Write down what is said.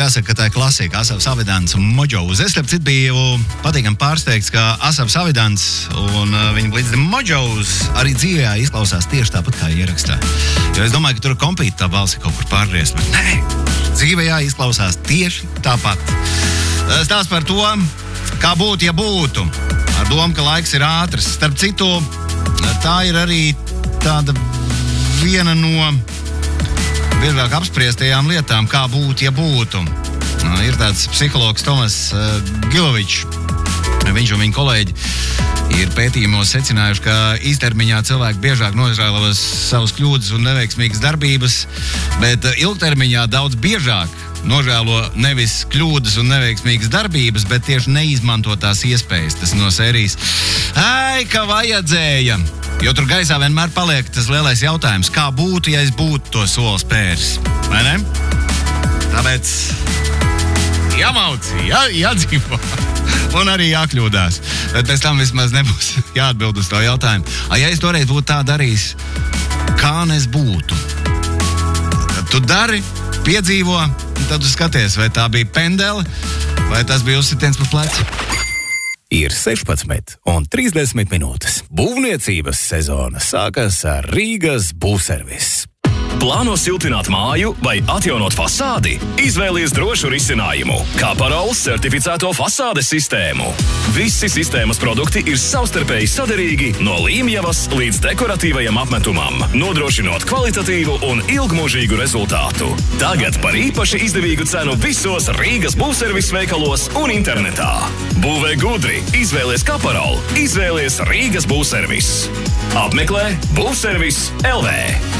jāsaka, ka tā ir klasika, Asavs Avidans un Mojos. Es, starp citu, biju patīkami pārsteigts, ka Asavs Avidans un viņa līdzi Mojos arī dzīvē izklausās tieši tāpat kā ierakstā. Jo es domāju, ka tur kompīta tā balsi kaut kur pārgriezt, bet nē, dzīvē izklausās tieši tāpat. Stāsts par to, kā būtu, ja būtu. Ar domu, ka laiks ir ātrs. Starp citu, tā ir arī tāda viena no biežāk apspriestajām lietām, kā būtu, ja būtu. Ir tāds psihologs Tomas Gilovičs. Viņš un viņa kolēģi ir pētījumos secinājuši, ka īstermiņā cilvēki biežāk nožēlos savas kļūdas un neveiksmīgas darbības, bet ilgtermiņā daudz biežāk nožēlo nevis kļūdas un neveiksmīgas darbības, bet tieši neizmantotās iespējas. Tas no sērijas ka vajadzēja. Jo tur gaisā vienmēr paliek tas lielais jautājums, kā būtu, ja es būtu to soli spēris. Vai ne? Tāpēc jāmauc, jādzīvo un arī jākļūdās. Bet pēc tam vismaz nebūs jāatbild uz to jautājumu. Ja es toreiz būtu tā darījis, kā es būtu? Tad tu dari, piedzīvo, un tad tu skaties, vai tā bija pendele, vai tas bija uzsitiens pa pleci. Ir 16 un 30 minūtes. Būvniecības sezona sākas ar Rīgas būvservis. Plāno siltināt māju vai atjaunot fasādi? Izvēlies drošu risinājumu – Kaparols certificēto fasādes sistēmu. Visi sistēmas produkti ir savstarpēji saderīgi no līmjavas līdz dekoratīvajam apmetumam, nodrošinot kvalitatīvu un ilgmūžīgu rezultātu. Tagad par īpaši izdevīgu cenu visos Rīgas būvservis veikalos un internetā. Būvē gudri, izvēlies Kaparolu, izvēlies Rīgas būvservis. Apmeklē būvservis LV.